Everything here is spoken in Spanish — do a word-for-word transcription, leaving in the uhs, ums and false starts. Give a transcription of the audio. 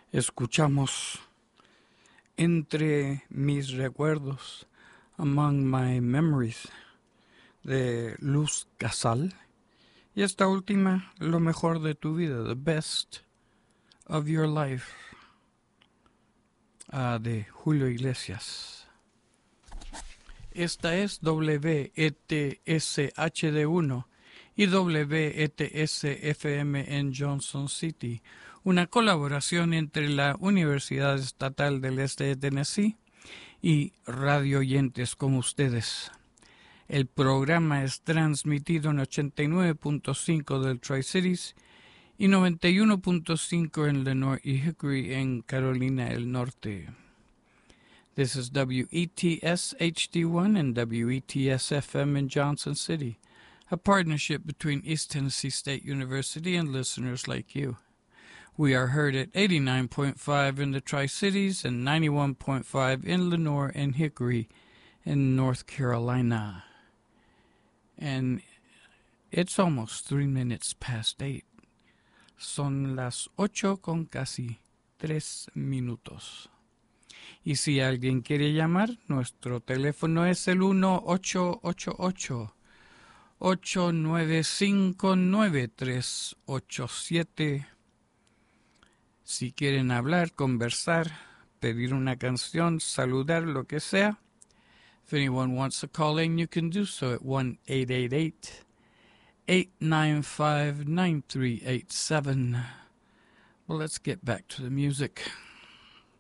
Escuchamos Entre mis recuerdos, Among My Memories, de Luz Casal. Y esta última, Lo mejor de tu vida, The Best of Your Life, uh, de Julio Iglesias. Esta es W E T S H D uno y W E T S F M en Johnson City, una colaboración entre la Universidad Estatal del Este de Tennessee y radio oyentes como ustedes. El programa es transmitido en ochenta y nueve punto cinco del Tri-Cities y noventa y uno punto cinco en Lenoir y Hickory en Carolina del Norte. This is W E T S H D one and W E T S F M in Johnson City, a partnership between East Tennessee State University and listeners like you. We are heard at eighty-nine point five in the Tri-Cities and ninety-one point five in Lenoir and Hickory in North Carolina. And it's almost three minutes past eight. Son las ocho con casi tres minutos. Y si alguien quiere llamar, nuestro teléfono es el uno ocho ocho ocho, ocho nueve cinco, nueve tres ocho siete. Si quieren hablar, conversar, pedir una canción, saludar, lo que sea. If anyone wants to call in, you can do so at one eight eight eight, eight nine five, nine three eight seven. Well, let's get back to the music.